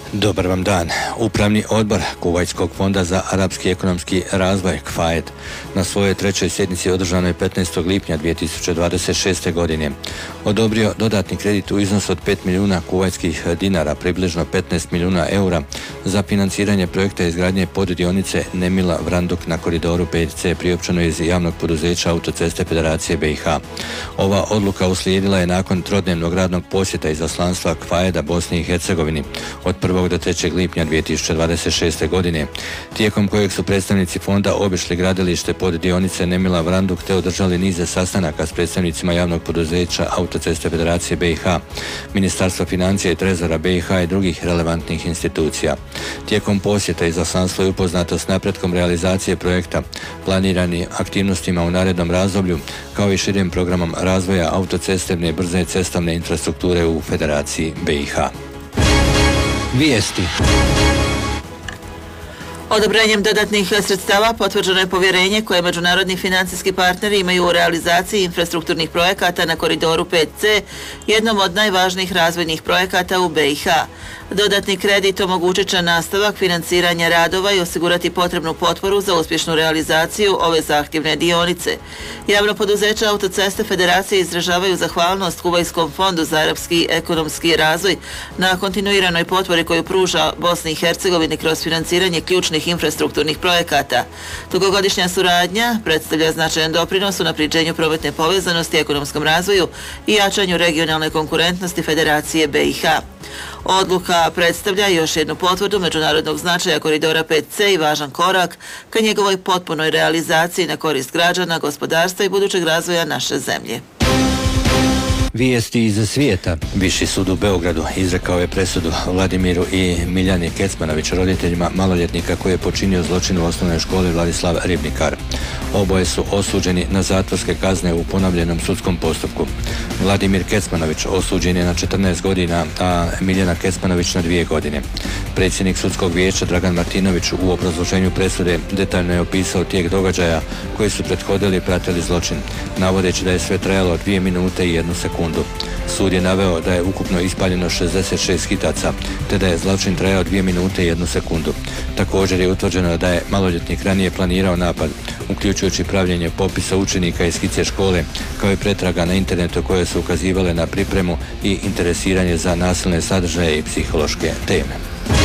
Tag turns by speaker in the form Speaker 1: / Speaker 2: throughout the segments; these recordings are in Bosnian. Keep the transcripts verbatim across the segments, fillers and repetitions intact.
Speaker 1: Dobar vam dan. Upravni odbor Kuvajtskog fonda za arapski ekonomski razvoj K F A E D na svojoj trećoj sjednici održanoj petnaestog lipnja dvije tisuće dvadeset šeste. godine odobrio dodatni kredit u iznosu od pet milijuna kuvajtskih dinara, približno petnaest milijuna eura, za financiranje projekta izgradnje poddionice Nemila Vranduk na koridoru pet C priopćeno iz javnog poduzeća Autoceste Federacije B i H. Ova odluka uslijedila je nakon trodnevnog radnog posjeta izaslanstva K F A E D-a Bosni i Hercegovini od prvog do trećeg lipnja dvije tisuće dvadeset šeste. godine, tijekom kojeg su predstavnici fonda obišli gradilište poddionice Nemila Vranduk te održali nize sastanaka s predstavnicima javnog poduzeća Autoceste Federacije B i H, Ministarstva financija i trezora B i H i drugih relevantnih institucija. Tijekom posjeta izaslanstvo je upoznato s napretkom realizacije projekta, planiranim aktivnostima u narednom razdoblju, kao i širim programom razvoja autocestevne brze cestovne infrastrukture u Federaciji B i H. Vijesti.
Speaker 2: Odobrenjem dodatnih sredstava potvrđeno je povjerenje koje međunarodni financijski partneri imaju u realizaciji infrastrukturnih projekata na koridoru pet C, jednom od najvažnijih razvojnih projekata u B i H. Dodatni kredit omogućit će nastavak financiranja radova i osigurati potrebnu potporu za uspješnu realizaciju ove zahtjevne dionice. Javno poduzeće Autoceste Federacije izražavaju zahvalnost Kuvajtskom fondu za arapski ekonomski razvoj na kontinuiranoj potpori koju pruža Bosni i Hercegovini kroz financiranje ključnih infrastrukturnih projekata. Dugogodišnja suradnja predstavlja značajan doprinos unapređenju prometne povezanosti, ekonomskom razvoju i jačanju regionalne konkurentnosti Federacije B i H. Odluka predstavlja još jednu potvrdu međunarodnog značaja koridora pet C i važan korak ka njegovoj potpunoj realizaciji na korist građana, gospodarstva i budućeg razvoja naše zemlje.
Speaker 1: Vijesti iz svijeta. Viši sud u Beogradu izrekao je presudu Vladimiru i Miljani Kecmanović, roditeljima maloljetnika koji je počinio zločin u osnovnoj školi Vladislav Ribnikar. Oboje su osuđeni na zatvorske kazne u ponovljenom sudskom postupku. Vladimir Kecmanović osuđen je na četrnaest godina, a Miljana Kecmanović na dvije godine. Predsjednik sudskog vijeća Dragan Martinović u obrazloženju presude detaljno je opisao tijek događaja koji su prethodili i pratili zločin, navodeći da je sve trajalo dvije minute i jednu sekundu. Sud je naveo da je ukupno ispaljeno šezdeset šest hitaca, te da je zločin trajao dvije minute i jednu sekundu. Također je utvrđeno da je maloljetnik ranije planirao napad, uključujući pravljenje popisa učenika iz skice škole, kao i pretraga na internetu koje su ukazivale na pripremu i interesiranje za nasilne sadržaje i psihološke teme.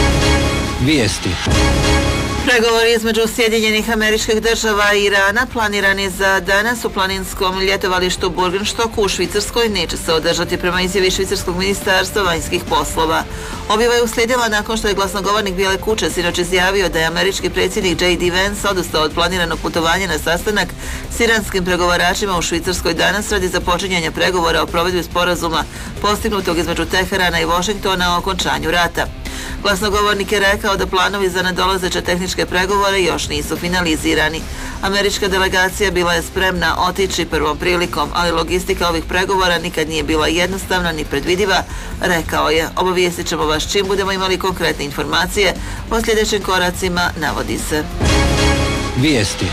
Speaker 1: Vijesti.
Speaker 2: Pregovori između Sjedinjenih Američkih Država i Irana planirani za danas u planinskom ljetovalištu Burgenstoku u Švicarskoj neće se održati, prema izjavi Švicarskog ministarstva vanjskih poslova. Objava je uslijedila nakon što je glasnogovornik Bijele kuće sinoć izjavio da je američki predsjednik J D Vance odustao od planiranog putovanja na sastanak s iranskim pregovaračima u Švicarskoj danas radi započinjanja pregovora o provedbi sporazuma postignutog između Teherana i Washingtona o okončanju rata. Glasnogovornik je rekao da planovi za nadolazeće tehničke pregovore još nisu finalizirani. Američka delegacija bila je spremna otići prvom prilikom, ali logistika ovih pregovora nikad nije bila jednostavna ni predvidiva, rekao je. Obavijestit ćemo vas čim budemo imali konkretne informacije o sljedećim koracima, navodi se.
Speaker 1: Vijesti.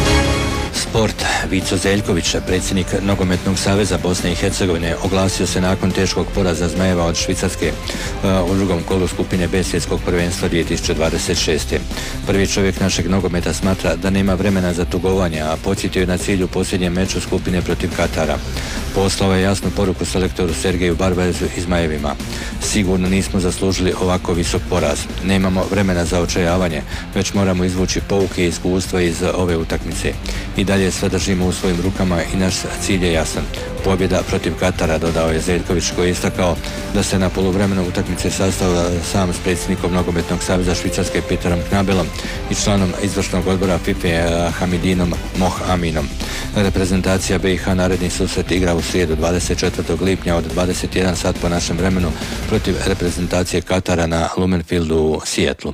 Speaker 1: Sport. Vico Zeljković, predsjednik Nogometnog saveza Bosne i Hercegovine, oglasio se nakon teškog poraza Zmajeva od Švicarske uh, u drugom kolu skupine B svjetskog prvenstva dvije tisuće dvadeset šeste. Prvi čovjek našeg nogometa smatra da nema vremena za tugovanje, a podsjetio je na cilj u posljednjem meču skupine protiv Katara. Poslao je jasnu poruku selektoru Sergeju Barbarezu i Zmajevima. Sigurno nismo zaslužili ovako visok poraz. Nemamo vremena za očajavanje, već moramo izvući pouke i iskustva iz ove utakmice. I dalje sve držimo u svojim rukama i naš cilj je jasan. Pobjeda protiv Katara, dodao je Zeljković, koji je istakao da se na poluvremenu utakmice sastao sam s predsjednikom Nogometnog saveza Švicarske Peterom Knabelom i članom izvršnog odbora FIFA Hamidinom Mohaminom. Reprezentacija B i H naredni susret igra u srijedu dvadeset četvrtog lipnja od dvadeset jedan sat po našem vremenu protiv reprezentacije Katara na Lumenfieldu u Sijetlu.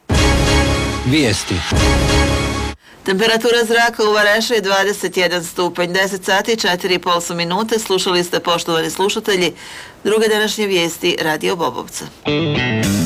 Speaker 1: Vijesti.
Speaker 2: Temperatura zraka u Varešu je dvadeset jedan stupanj, deset sati i četiri i pol su minute. Slušali ste, poštovani slušatelji, druge današnje vijesti Radio Bobovca.